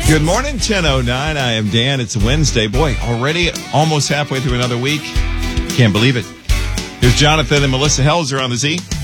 Good morning, 10:09. I am Dan. It's Wednesday. Boy, already almost halfway through another week. Can't believe it. Here's Jonathan and Melissa Helzer on the Z.